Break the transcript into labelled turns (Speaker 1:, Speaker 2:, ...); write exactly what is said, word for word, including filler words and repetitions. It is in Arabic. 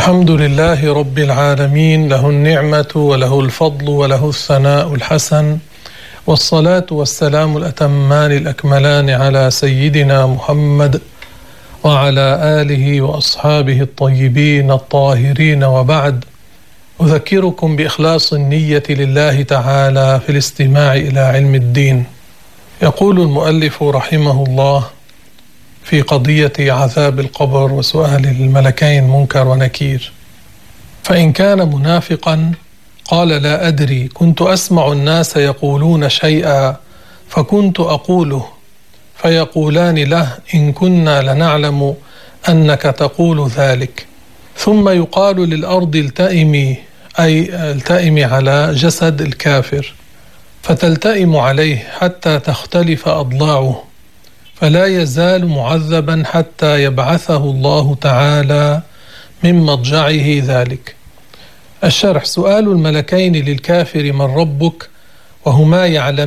Speaker 1: الحمد لله رب العالمين، له النعمة وله الفضل وله الثناء الحسن، والصلاة والسلام الأتمان الأكملان على سيدنا محمد وعلى آله وأصحابه الطيبين الطاهرين، وبعد. أذكركم بإخلاص النية لله تعالى في الاستماع إلى علم الدين. يقول المؤلف رحمه الله في قضية عذاب القبر وسؤال الملكين منكر ونكير: فإن كان منافقا قال: لا أدري، كنت أسمع الناس يقولون شيئا فكنت أقوله، فيقولان له: إن كنا لنعلم أنك تقول ذلك. ثم يقال للأرض: التئمي، أي التئمي على جسد الكافر، فتلتئم عليه حتى تختلف أضلاعه، فلا يزال معذبا حتى يبعثه الله تعالى من مضجعه ذلك. الشرح: سؤال الملكين للكافر: من ربك؟ وهما يعلمان